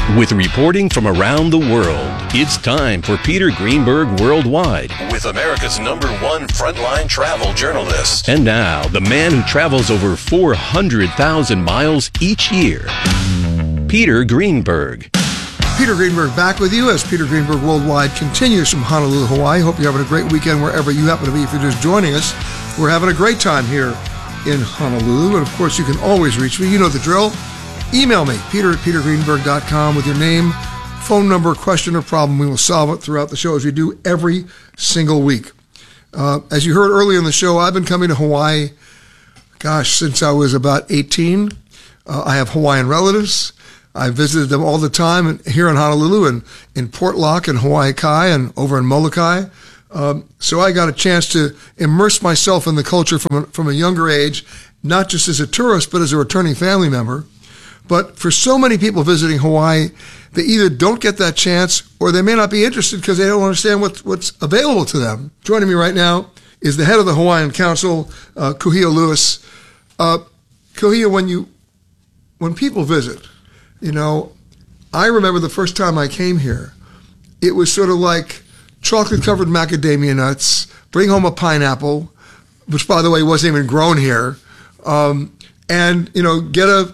With reporting from around the world, it's time for Peter Greenberg Worldwide. With America's #1 frontline travel journalist. And now, the man who travels over 400,000 miles each year, Peter Greenberg. Peter Greenberg back with you as Peter Greenberg Worldwide continues from Honolulu, Hawaii. Hope you're having a great weekend wherever you happen to be. If you're just joining us, we're having a great time here in Honolulu. And of course, you can always reach me. You know the drill. Email me, peter@petergreenberg.com, with your name, phone number, question, or problem. We will solve it throughout the show, as we do every single week. As you heard earlier in the show, I've been coming to Hawaii, since I was about 18. I have Hawaiian relatives. I visited them all the time here in Honolulu and in Port Lock and Hawaii Kai and over in Molokai. So I got a chance to immerse myself in the culture from a younger age, not just as a tourist, but as a returning family member. But for so many people visiting Hawaii, they either don't get that chance or they may not be interested because they don't understand what's available to them. Joining me right now is the head of the Hawaiian Council, Kuhia Lewis. Kuhia, when people visit, I remember the first time I came here, it was sort of like chocolate-covered macadamia nuts, bring home a pineapple, which, by the way, wasn't even grown here, and, get a